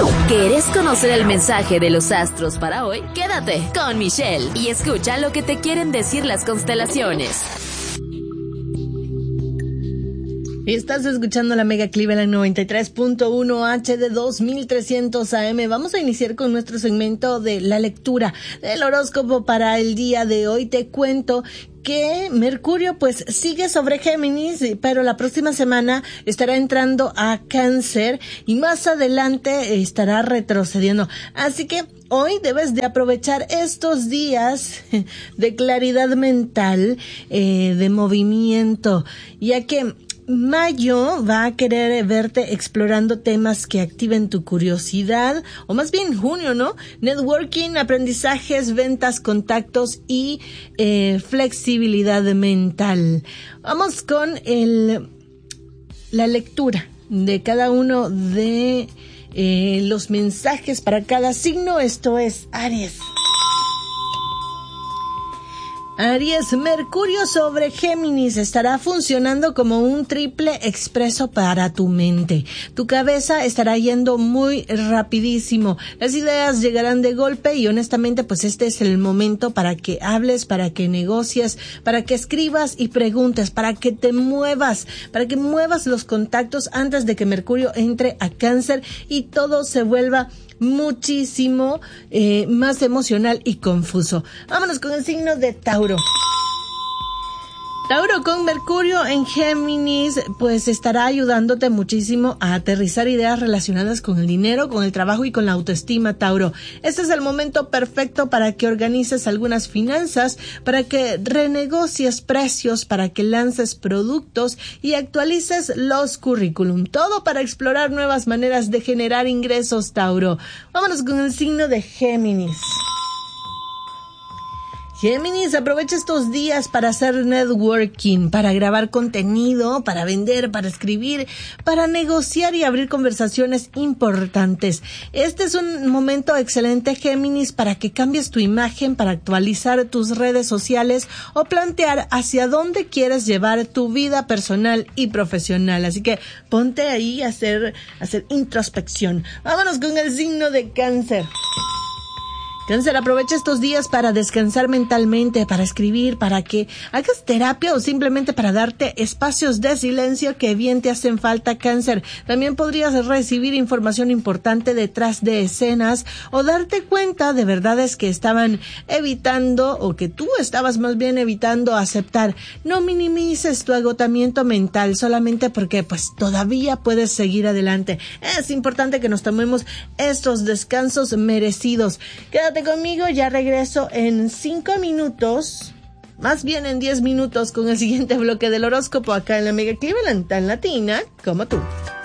¿Quieres conocer el mensaje de los astros para hoy? Quédate con Michelle y escucha lo que te quieren decir las constelaciones. Estás escuchando la Mega Cleveland 93.1 HD 2300 AM. Vamos a iniciar con nuestro segmento de la lectura del horóscopo para el día de hoy. Te cuento que Mercurio pues sigue sobre Géminis, pero la próxima semana estará entrando a Cáncer y más adelante estará retrocediendo. Así que hoy debes de aprovechar estos días de claridad mental, de movimiento, ya que Mayo va a querer verte explorando temas que activen tu curiosidad, o más bien junio, ¿no? Networking, aprendizajes, ventas, contactos y flexibilidad mental. Vamos con la lectura de cada uno de los mensajes para cada signo. Esto es Aries. Aries, Mercurio sobre Géminis estará funcionando como un triple expreso para tu mente. Tu cabeza estará yendo muy rapidísimo. Las ideas llegarán de golpe y honestamente pues este es el momento para que hables, para que negocies, para que escribas y preguntes, para que te muevas, para que muevas los contactos antes de que Mercurio entre a Cáncer y todo se vuelva muchísimo más emocional y confuso. Vámonos con el signo de Tauro. Tauro, con Mercurio en Géminis, pues estará ayudándote muchísimo a aterrizar ideas relacionadas con el dinero, con el trabajo y con la autoestima, Tauro. Este es el momento perfecto para que organices algunas finanzas, para que renegocies precios, para que lances productos y actualices los currículum. Todo para explorar nuevas maneras de generar ingresos, Tauro. Vámonos con el signo de Géminis. Géminis, aprovecha estos días para hacer networking, para grabar contenido, para vender, para escribir, para negociar y abrir conversaciones importantes. Este es un momento excelente, Géminis, para que cambies tu imagen, para actualizar tus redes sociales o plantear hacia dónde quieres llevar tu vida personal y profesional. Así que ponte ahí a hacer introspección. Vámonos con el signo de Cáncer. Cáncer, aprovecha estos días para descansar mentalmente, para escribir, para que hagas terapia o simplemente para darte espacios de silencio que bien te hacen falta, Cáncer. También podrías recibir información importante detrás de escenas o darte cuenta de verdades que estaban evitando o que tú estabas más bien evitando aceptar. No minimices tu agotamiento mental solamente porque pues todavía puedes seguir adelante. Es importante que nos tomemos estos descansos merecidos. Quédate conmigo, ya regreso en 5 minutos, más bien en 10 minutos con el siguiente bloque del horóscopo acá en la Mega Cleveland, tan latina como tú.